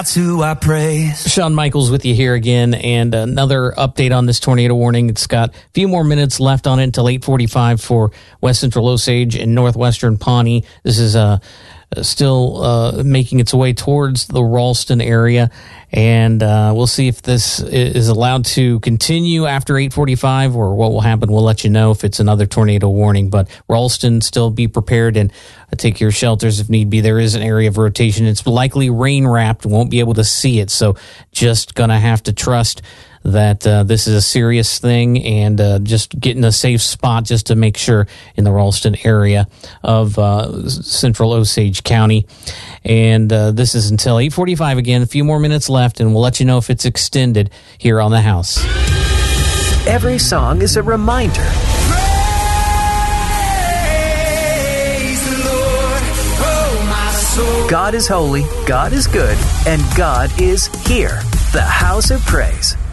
To I praise. Shawn Michaels with you here again, and another update on this tornado warning. It's got a few more minutes left on it until 8:45 for West Central Osage and northwestern Pawnee. This is still making its way towards the Ralston area, and we'll see if this is allowed to continue after 8:45 or what will happen. We'll let you know if it's another tornado warning, but Ralston, still be prepared and take your shelters if need be. There is an area of rotation. It's likely rain wrapped. Won't be able to see it, so just gonna have to trust that this is a serious thing, and just get in a safe spot just to make sure in the Ralston area of Central Osage County. And this is until 8:45 again. A few more minutes left, and we'll let you know if it's extended here on the House. Every song is a reminder. God is holy, God is good, and God is here. The House of Praise.